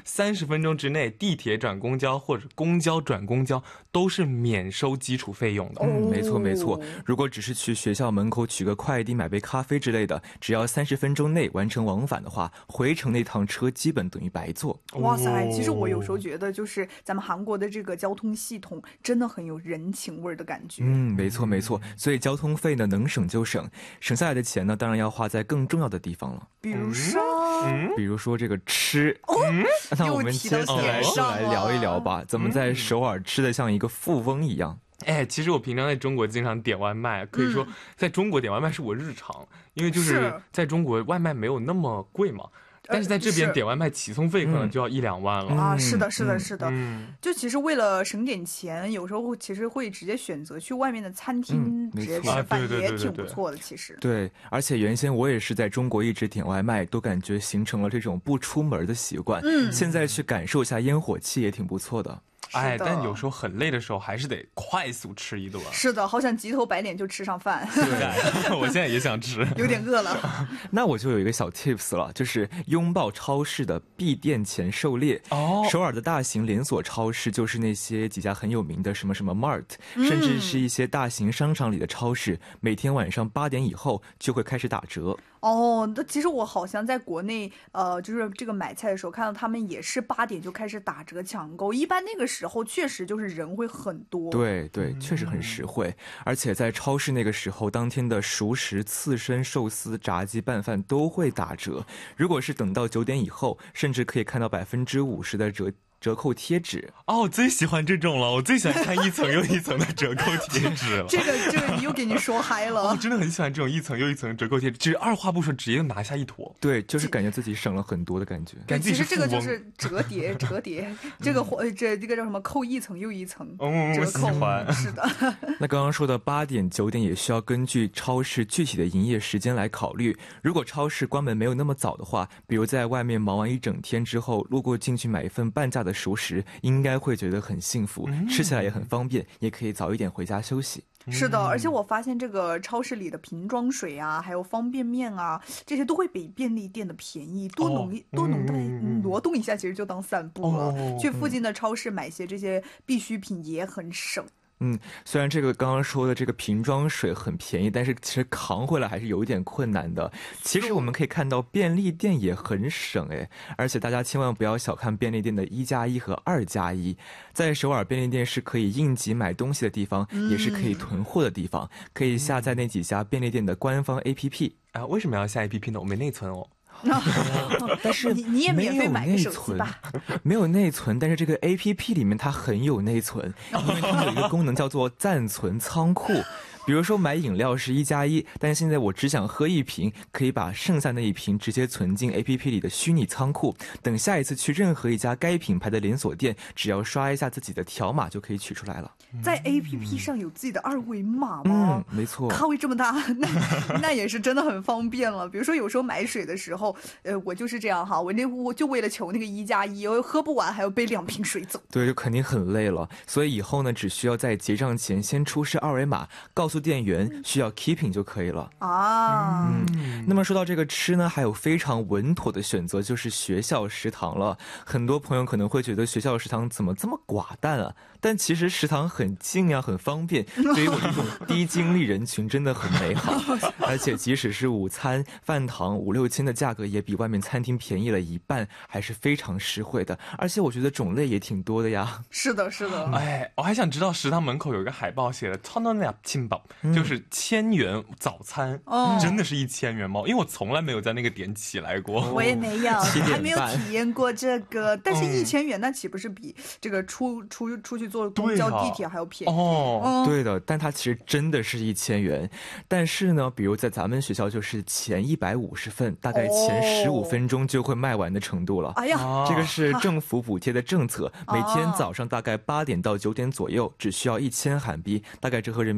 30分钟之内地铁转公交或者公交转公交都是免收基础费用的。 没错没错。如果只是去学校门口取个快递买杯咖啡之类的，只要30分钟内完成往返的话，回程那趟车基本等于白坐。 哇塞，其实我有时候觉得就是咱们韩国的这个交通系统真的很有人情味的感觉。 没错没错。所以交通费呢能省就省，省下来的钱呢当然要花在更重要的地方了。 比如说这个吃。那我们接下来就来聊一聊吧，怎么在首尔吃的像一个富翁一样。 其实我平常在中国经常点外卖，可以说在中国点外卖是我日常，因为就是在中国外卖没有那么贵嘛。但是在这边点外卖起送费可能就要1-2万了啊！是的。就其实为了省点钱，有时候其实会直接选择去外面的餐厅直接吃饭，也挺不错的。其实对，而且原先我也是在中国一直点外卖，都感觉形成了这种不出门的习惯。现在去感受一下烟火气也挺不错的。 但有时候很累的时候还是得快速吃一顿。 是的，好想急头白脸就吃上饭。 对，我现在也想吃， 有点饿了。 那我就有一个小 tips 了，就是拥抱超市的闭店前狩猎。首尔的大型连锁超市就是那些几家很有名的什么 Mart，甚至是一些大型商场里的超市，每天晚上8点以后就会开始打折。 那其实我好像在国内就是这个买菜的时候看到他们也是8点就开始打折抢购，一般那个时候确实就是人会很多。 对，确实很实惠。而且在超市那个时候，当天的熟食、刺身、寿司、炸鸡、拌饭都会打折。如果是等到9点以后，甚至可以看到50%的折扣贴纸。 我最喜欢这种了，我最喜欢看一层又一层的折扣贴纸了。 这个你又给你说嗨了。 我真的很喜欢这种一层又一层折扣贴纸，就是二话不说直接拿下一坨。 对，就是感觉自己省了很多的感觉。 其实这个就是折叠，这个叫什么？扣一层又一层。 我喜欢。 是的。 那刚刚说的8点、9点也需要根据超市具体的营业时间来考虑。如果超市关门没有那么早的话，比如在外面忙完一整天之后，路过进去买一份半价的熟食，应该会觉得很幸福，吃起来也很方便，也可以早一点回家休息。 是的，而且我发现这个超市里的瓶装水啊，还有方便面啊，这些都会比便利店的便宜，多挪动一下，其实就当散步了。去附近的超市买些这些必需品也很省。 虽然这个刚刚说的这个瓶装水很便宜，但是其实扛回来还是有一点困难的。其实我们可以看到便利店也很省而且大家千万不要小看便利店的1+1和2+1。在首尔，便利店是可以应急买东西的地方，也是可以囤货的地方，可以下载那几家便利店的官方 APP。 为什么要下 APP 呢？我没内存哦。 但是你也免费买个手机吧。 没有内存，但是这个 APP 里面它很有内存，因为它有一个功能叫做暂存仓库。比如说买饮料是1+1，但现在我只想喝1瓶，可以把剩下那1瓶直接存进 APP 里的虚拟仓库，等下一次去任何一家该品牌的连锁店，只要刷一下自己的条码就可以取出来了。 在 APP 上有自己的2维码吗？ 没错。 咖位这么大，那也是真的很方便了。比如说有时候买水的时候，我就是这样哈，我就为了求那个1+1，我喝不完还要背2瓶水走。 对，就肯定很累了。所以以后呢，只需要在结账前先出示2维码，告诉店员需要 keeping 就可以了。那么说到这个吃呢，还有非常稳妥的选择，就是学校食堂了。很多朋友可能会觉得学校食堂怎么这么寡淡啊？但其实食堂很近啊，很方便，对于我这种低精力人群真的很美好。而且即使是午餐饭堂5-6千的价格，也比外面餐厅便宜了1半，还是非常实惠的。而且我觉得种类也挺多的呀。 是的。 我还想知道食堂门口有一个海报写的천원 아침밥，就是1000元早餐。真的是1000元吗？因为我从来没有在那个点起来过。 我也没有，还没有体验过这个。但是1000元那岂不是比这个出去坐公交地铁还要便宜？ 对的，但它其实真的是1000元。但是呢，比如在咱们学校就是前150份，大概前15分钟就会卖完的程度了。这个是政府补贴的政策，每天早上大概8点到9点左右，只需要1000韩币，大概折合人民币5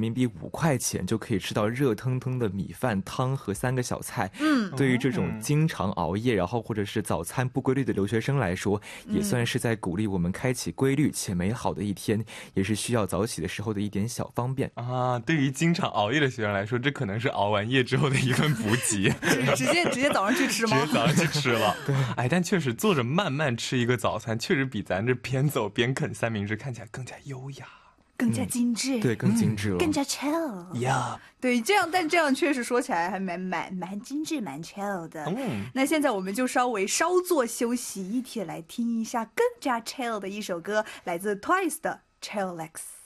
块钱就可以吃到热腾腾的米饭、汤和3个小菜。对于这种经常熬夜，然后或者是早餐不规律的留学生来说，也算是在鼓励我们开启规律且美好的一天，也是需要早起的时候的一点小方便啊。对于经常熬夜的学生来说，这可能是熬完夜之后的一份补给， 直接早上去吃吗？ 直接早上去吃了。对，哎，但确实坐着慢慢吃一个早餐，确实比咱这边走边啃三明治看起来更加优雅。 更加精致， 对，更精致了， 更加 chill 呀。 对，但这样确实说起来还蛮精致，蛮 chill 的。那现在我们就稍作休息，一起来听一下更加 chill 的一首歌，来自 Twice 的 Chillax。